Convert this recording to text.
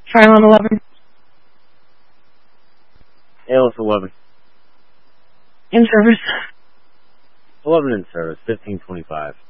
Trilon 11. ALS 11. In service. 11 in service, 1525.